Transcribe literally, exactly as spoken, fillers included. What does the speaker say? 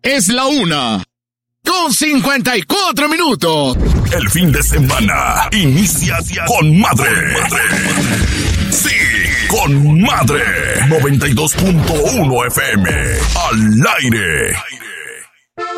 Es la una con cincuenta y cuatro minutos. El fin de semana inicia con madre. Sí, con madre. noventa y dos punto uno F M. Al aire.